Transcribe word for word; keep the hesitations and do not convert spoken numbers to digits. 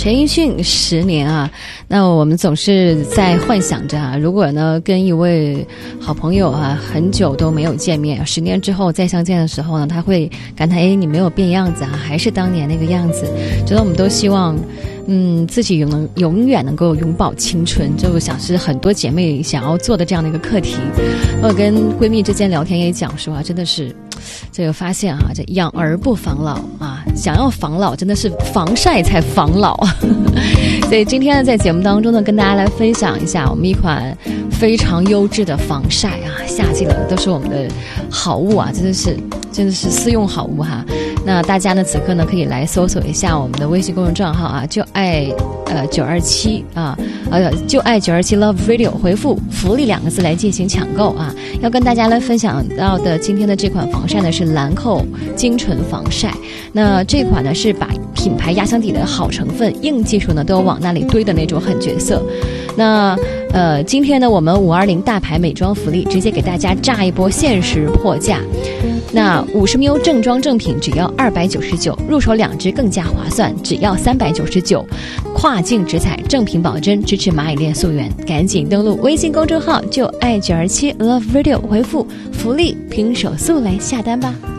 陈奕迅十年啊，那我们总是在幻想着啊，如果呢跟一位好朋友啊很久都没有见面，十年之后再相见的时候呢，他会感叹哎，你没有变样子啊，还是当年那个样子。觉得我们都希望嗯，自己永永远能够永葆青春，就想是很多姐妹想要做的这样的一个课题。我跟闺蜜之间聊天也讲说啊，真的是这个发现啊，这养儿不防老啊，想要防老真的是防晒才防老。所以今天呢，在节目当中呢，跟大家来分享一下我们一款非常优质的防晒啊，夏季了都是我们的好物啊，真的是真的是私用好物哈。那大家呢，此刻呢可以来搜索一下我们的微信公众账号啊，就爱呃九二七啊，呃就爱九二七 Love Radio， 回复福利两个字来进行抢购啊。要跟大家来分享到的今天的这款防晒呢是兰蔻精纯防晒。那这款呢是把品牌压箱底的好成分、硬技术呢都往那里堆的那种狠角色。那呃，今天呢，我们五二零大牌美妆福利直接给大家炸一波限时破价。那五十 ml 正装正品只要二百九十九，入手两支更加划算，只要三百九十九。跨境直采，正品保真，支持蚂蚁链溯源，赶紧登录微信公众号就爱九二七 Love Radio， 回复福利拼手速来下单吧。